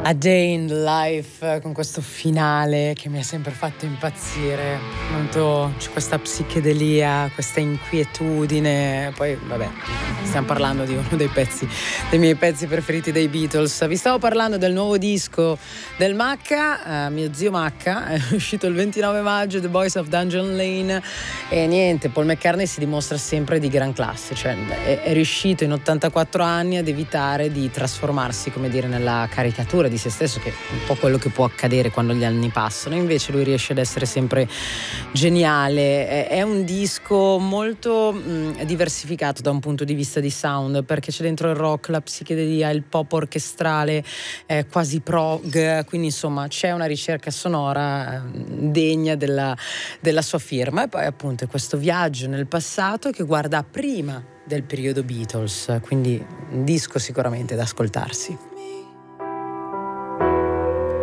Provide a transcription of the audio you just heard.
A Day in the Life, con questo finale che mi ha sempre fatto impazzire. Molto, c'è questa psichedelia, questa inquietudine. Poi vabbè, stiamo parlando di uno dei miei pezzi preferiti dei Beatles. Vi stavo parlando del nuovo disco del Macca, mio zio Macca, è uscito il 29 maggio, The Boys of Dungeon Lane. E niente, Paul McCartney si dimostra sempre di gran classe, cioè è riuscito in 84 anni ad evitare di trasformarsi, come dire, nella caricatura di se stesso, che è un po' quello che può accadere quando gli anni passano. Invece lui riesce ad essere sempre geniale. È un disco molto diversificato da un punto di vista di sound, perché c'è dentro il rock, la psichedelia, il pop orchestrale, quasi prog, quindi insomma c'è una ricerca sonora degna della sua firma. E poi appunto è questo viaggio nel passato che guarda prima del periodo Beatles, quindi un disco sicuramente da ascoltarsi.